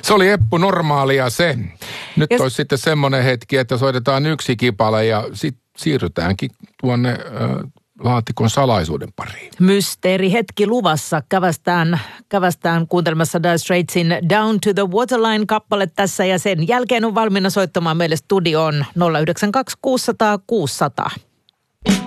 Se oli Eppu normaalia se. Nyt olisi sitten semmoinen hetki, että soitetaan yksi kipale ja sitten siirrytäänkin tuonne laatikon salaisuuden pariin. Mysteerihetki luvassa. Kävästään kuuntelemassa Dire Straitsin Down to the Waterline-kappale tässä ja sen jälkeen on valmiina soittamaan meille studioon 092 600 600.